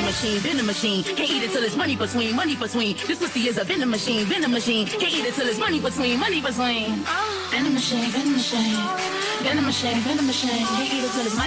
machine, venom machine. Can't eat it till it's money between, money between. This pussy is a venom machine, venom machine. Can't eat it till it's money between, money between. Venom machine, venom machine. Venom machine, venom machine. Can't eat it till it's money.